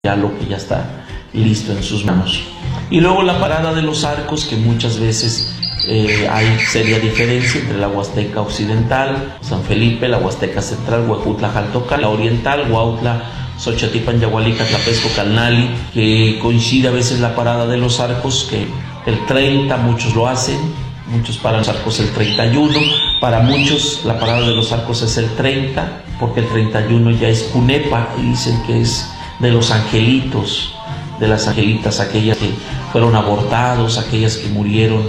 ya lo que ya está listo en sus manos. Y luego la parada de los arcos, que muchas veces hay seria diferencia entre la Huasteca Occidental, San Felipe, la Huasteca Central, Huejutla, Jaltocal, la Oriental, Huautla, Xochatipan, Yagualica, Tlapesco, Calnali, que coincide a veces la parada de los arcos, que el 30 muchos lo hacen, muchos paran los arcos el 31, para muchos la parada de los arcos es el 30, porque el 31 ya es Cunepa, y dicen que es de los angelitos, de las angelitas, aquellas que fueron abortados, aquellas que murieron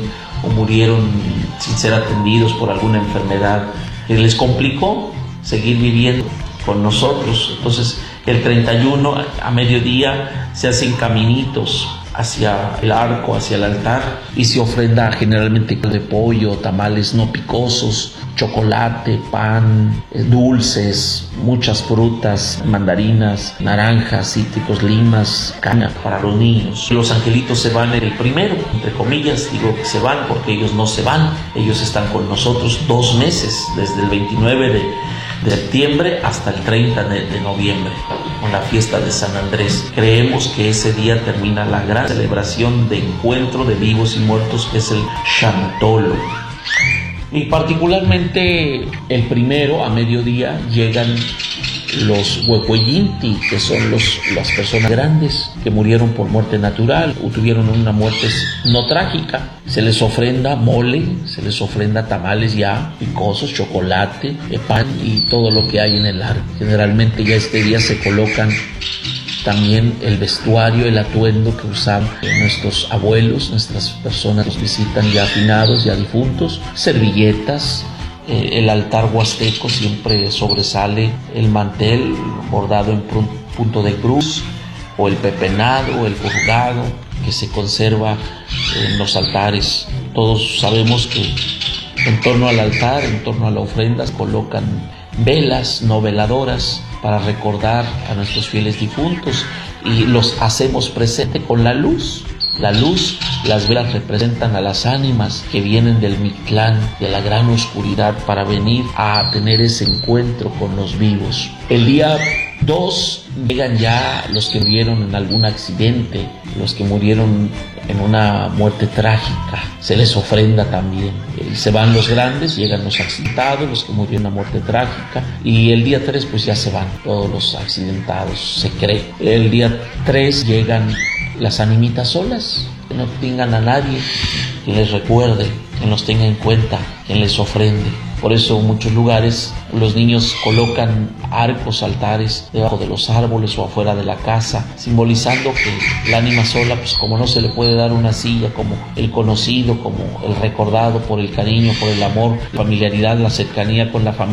sin ser atendidos por alguna enfermedad que les complicó seguir viviendo con nosotros. Entonces el 31 a mediodía se hacen caminitos hacia el arco, hacia el altar, y se ofrenda generalmente de pollo, tamales no picosos, chocolate, pan, dulces, muchas frutas, mandarinas, naranjas, cítricos, limas, caña para los niños. Los angelitos se van el primero, entre comillas, digo que se van porque ellos no se van, ellos están con nosotros 2 meses, desde el 29 de septiembre hasta el 30 de noviembre, con la fiesta de San Andrés. Creemos que ese día termina la gran celebración de encuentro de vivos y muertos, que es el Xantolo. Y particularmente el primero, a mediodía, llegan los Huehueyinti, que son las personas grandes que murieron por muerte natural o tuvieron una muerte no trágica. Se les ofrenda mole, se les ofrenda tamales ya picosos, chocolate, pan y todo lo que hay en el arco. Generalmente ya este día se colocan también el vestuario, el atuendo que usaban nuestros abuelos, nuestras personas que nos visitan ya afinados, ya difuntos, servilletas. El altar huasteco siempre sobresale el mantel bordado en punto de cruz, o el pepenado, o el purgado, que se conserva en los altares. Todos sabemos que en torno al altar, en torno a la ofrenda, se colocan velas no veladoras para recordar a nuestros fieles difuntos, y los hacemos presente con la luz. La luz, las velas representan a las ánimas que vienen del Mictlán, de la gran oscuridad, para venir a tener ese encuentro con los vivos. El día 2 llegan ya los que murieron en algún accidente, los que murieron en una muerte trágica, se les ofrenda también. Se van los grandes, llegan los accidentados, los que murieron en una muerte trágica, y el día 3 pues ya se van todos los accidentados, se cree. El día 3 llegan las animitas solas, que no tengan a nadie que les recuerde, que los tenga en cuenta, que les ofrende. Por eso en muchos lugares los niños colocan arcos, altares debajo de los árboles o afuera de la casa, simbolizando que la ánima sola, pues como no se le puede dar una silla, como el conocido, como el recordado por el cariño, por el amor, la familiaridad, la cercanía con la familia,